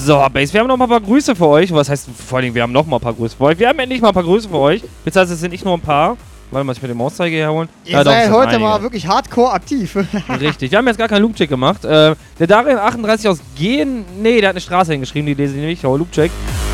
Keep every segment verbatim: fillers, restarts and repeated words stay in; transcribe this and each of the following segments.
So, Base, wir haben noch mal ein paar Grüße für euch. Was heißt, vor allem, wir haben noch mal ein paar Grüße für euch. Wir haben endlich mal ein paar Grüße für euch. Beziehungsweise es sind nicht nur ein paar. Warte mal, ich mit dem Mauszeiger herholen. Ihr ja, seid doch, heute einige. mal wirklich hardcore aktiv. Richtig, wir haben jetzt gar keinen Loop-Check gemacht. Äh, der Darin achtunddreißig aus Gehen. Nee, der hat eine Straße hingeschrieben, die lese ich nicht, aber Loop-Check.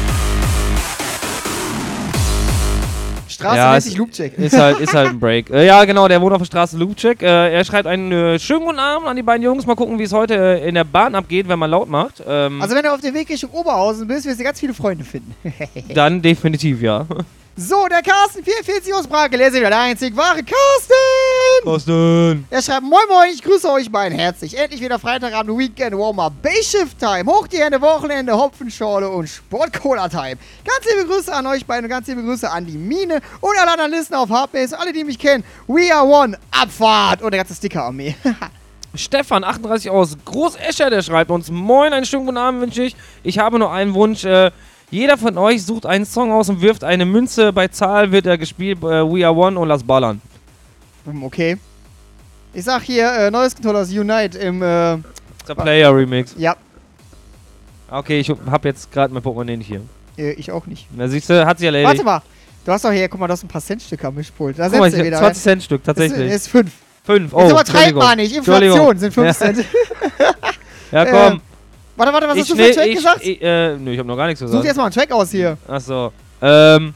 Straße Ja, nennt es- sich Loopcheck. Ist halt, ist halt ein Break. Äh, ja, genau, der wohnt auf der Straße Loop-Check. Äh, er schreibt einen äh, schönen guten Abend an die beiden Jungs. Mal gucken, wie es heute äh, in der Bahn abgeht, wenn man laut macht. Ähm, Also wenn du auf dem Weg Richtung Oberhausen bist, wirst du ganz viele Freunde finden. dann definitiv, ja. So, der Carsten vierundvierzig aus Prag, lese wieder der einzig wahre Carsten! Carsten! Er schreibt, moin moin, ich grüße euch beiden herzlich. Endlich wieder Freitagabend, Weekend, Warm-Up, Bayshift-Time, hoch die Hände, Wochenende, Hopfenschorle und Sport-Cola-Time. Ganz liebe Grüße an euch beiden und ganz liebe Grüße an die Mine und alle anderen Listen auf Hardbase, alle, die mich kennen. We are one, Abfahrt und der ganze Sticker-Armee. Stefan, achtunddreißig aus Groß-Escher, der schreibt uns, moin, einen schönen guten Abend wünsche ich. Ich habe nur einen Wunsch, äh, jeder von euch sucht einen Song aus und wirft eine Münze. Bei Zahl wird er gespielt, äh, We Are One und lass ballern. Hm, okay. Ich sag hier, äh, neues Controllers Unite im, äh, Der Player Remix. ja, Okay, ich hab jetzt gerade mein Portemonnaie nicht hier. äh, ich auch nicht. Na siehst du, hat sich erledigt. Warte mal, du hast doch hier, guck mal, du hast ein paar Centstücke am Mischpult. Da Guck mal, setzt ich du hab wieder. zwanzig Cent Stück, tatsächlich. Ist, ist fünf. Fünf, oh, Jetzt übertreib Entschuldigung. mal nicht, Inflation Entschuldigung. sind fünf Cent. Ja, komm. Ähm, Warte, warte, was ich hast du für einen Track ich, gesagt? Ich, äh, nö, ich hab noch gar nichts Such dir gesagt. jetzt mal einen Track aus hier. Achso. Ähm.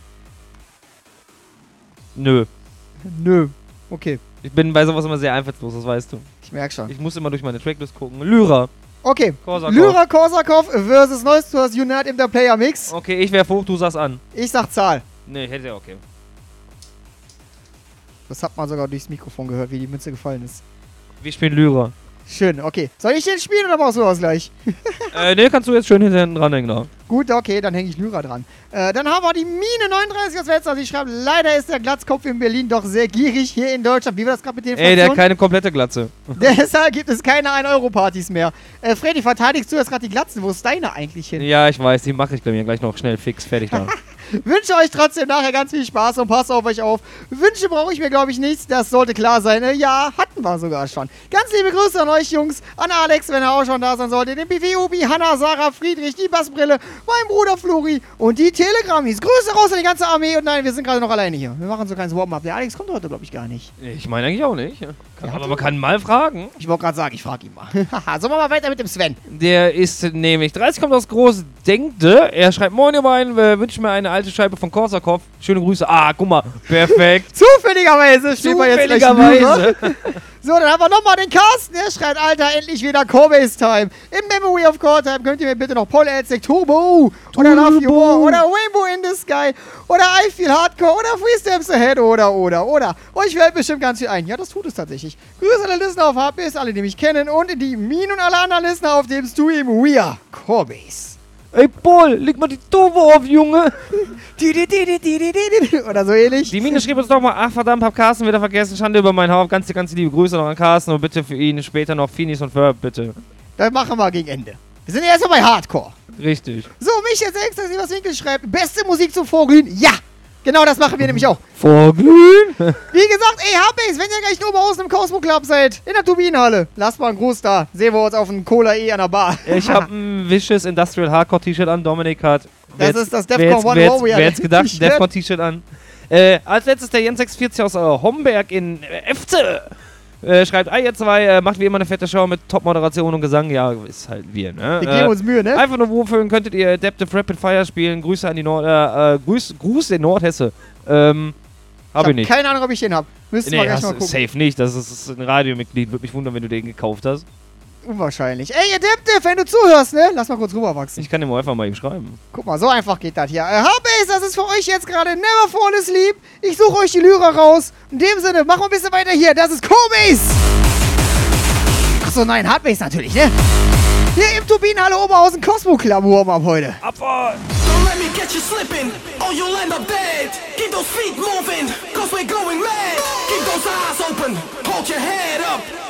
Nö. Nö. Okay, Ich bin bei sowas immer sehr einfallslos, das weißt du. ich merk schon. Ich muss immer durch meine Tracklist gucken. Lyra. Okay, Korsakov. Lyra Korsakov versus Neues Tours Unite im der Player Mix. Okay, ich werf hoch, du sagst an. Ich sag Zahl. Nee, hätte ja okay. Das hat man sogar durchs Mikrofon gehört, wie die Münze gefallen ist. Wir spielen Lyra. Schön, okay. Soll ich den spielen oder brauchst du das gleich? äh, nee, kannst du jetzt schön hinten dranhängen da. Gut, okay, dann hänge ich Lyra dran. Äh, dann haben wir die Mine neununddreißig aus Wetzlar. Sie schreibt, leider ist der Glatzkopf in Berlin doch sehr gierig hier in Deutschland. Wie war das gerade mit den Ey, der hat Inflation? keine komplette Glatze. Deshalb gibt es keine ein Euro Partys mehr. Äh, Freddy, verteidigst du jetzt gerade die Glatzen? Wo ist deine eigentlich hin? Ja, ich weiß, die mache ich bei mir gleich noch schnell fix, fertig da. Wünsche euch trotzdem nachher ganz viel Spaß und passt auf euch auf. Wünsche brauche ich mir, glaube ich, nichts. Das sollte klar sein. Äh, ja, hatten wir sogar schon. Ganz liebe Grüße an euch, Jungs. An Alex, wenn er auch schon da sein sollte. Den B W Ubi, Hanna, Sarah, Friedrich, die Bassbrille, mein Bruder Flori und die Telegrammis. Grüße raus an die ganze Armee. Und nein, wir sind gerade noch alleine hier. Wir machen so kein Warm-Up. Der Alex kommt heute, glaube ich, gar nicht. Ich meine eigentlich auch nicht. Ja, Aber man kann mal fragen. Ich wollte gerade sagen, ich frage ihn mal. Haha, sollen wir mal weiter mit dem Sven? Der ist nämlich dreißig, kommt aus Groß-Denkte. Er schreibt, moin ihr beiden, wir wünschen mir eine alte Scheibe von Korsakov. Schöne Grüße. Ah, guck mal, perfekt. Zufälligerweise steht man jetzt gleich Zufälligerweise. Lyra. So, dann haben wir nochmal den Carsten. Der schreibt, Alter, endlich wieder Cobase-Time. Im Memory of Core-Time könnt ihr mir bitte noch Paul Elzek Turbo oder Love You More oder Rainbow in the Sky oder I Feel Hardcore oder Three Steps Ahead oder, oder, oder. Euch fällt bestimmt ganz viel ein. Ja, das tut es tatsächlich. Grüße an alle Listener auf Hardbase, alle, die mich kennen und die Minen und alle anderen Listener auf dem Stream. We are Corebase. Ey, Paul, leg mal die Turbo auf, Junge. Oder so ähnlich. Die Mine schrieb uns doch mal, ach verdammt, hab Carsten wieder vergessen, Schande über mein Haupt. Ganz, ganz liebe Grüße noch an Carsten und bitte für ihn später noch Finis und Verb, bitte. Das machen wir gegen Ende. Wir sind ja erstmal bei Hardcore. Richtig. So, mich jetzt extra was Winkel schreibt. Beste Musik zum Vorglühen? Ja! Genau das machen wir nämlich auch. Vorglühen? Wie gesagt, ey, Hardbase, wenn ihr gleich in Oberhausen im Cosmo Club seid, in der Turbinenhalle, lasst mal einen Gruß da. Sehen wir uns auf einem Cola E an der Bar. Ich hab ein Vicious Industrial Hardcore T-Shirt an, Dominik hat. Das ist das Defcon One wer Warrior Wer hätte gedacht, T-Shirt. Defcon T-Shirt an. Äh, als letztes der Jens sechsundvierzig aus äh, Homberg in äh, Efze. Äh, schreibt, ah, ihr zwei, äh, macht wie immer eine fette Show mit Top-Moderation und Gesang. Ja, ist halt wir, ne? Wir geben uns Mühe, ne? Einfach nur wohlfühlen könntet ihr Adaptive Rapid Fire spielen. Grüße an die Nord... Äh, äh, Grüß, Gruß in Nordhesse. Ähm, hab ich, hab nicht. keine Ahnung, ob ich den hab. Müssten wir Nee, gleich hast mal du gucken. safe nicht. Das ist, das ist ein Radiomitglied. Würde mich wundern, wenn du den gekauft hast. Unwahrscheinlich. Ey, Adaptive, wenn du zuhörst, ne? Lass mal kurz rüberwachsen. Ich kann dem einfach mal eben schreiben. Guck mal, so einfach geht das hier. Äh, Hardbase, das ist für euch jetzt gerade Never Fall Asleep. Ich suche euch die Lyra raus. In dem Sinne, machen wir ein bisschen weiter hier. Das ist Cobase. Achso, nein, Hardbase natürlich, ne? Hier im Turbinenhalle Oberhausen Cosmo Club Warm-Up heute. Abfahrt! Don't let me catch you slipping, or you'll end up dead. Keep those feet moving, cause we're going mad. Keep those eyes open, hold your head up.